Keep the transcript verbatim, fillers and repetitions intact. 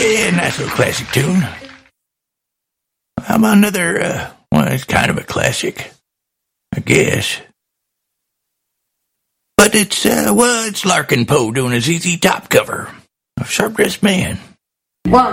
Yeah, nice little classic tune. How about another, uh, well, it's kind of a classic, I guess. But it's, uh, well, it's Larkin Poe doing a Z Z Top cover of Sharp Dressed Man. One.